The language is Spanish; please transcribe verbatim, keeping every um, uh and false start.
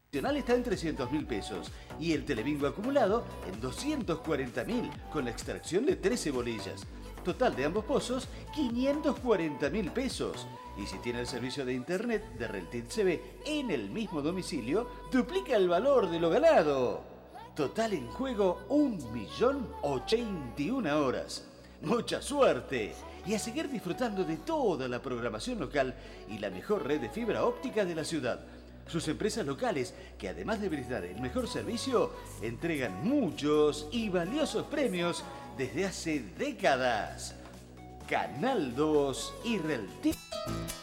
está en trescientos mil pesos y el telebingo acumulado en doscientos cuarenta mil con la extracción de trece bolillas. Total de ambos pozos, quinientos cuarenta mil pesos. Y si tiene el servicio de internet de Reltit C V en el mismo domicilio, duplica el valor de lo ganado. Total en juego un millón ochenta y una horas. ¡Mucha suerte! Y a seguir disfrutando de toda la programación local y la mejor red de fibra óptica de la ciudad. Sus empresas locales, que además de brindar el mejor servicio, entregan muchos y valiosos premios desde hace décadas. Canal dos y Reltit.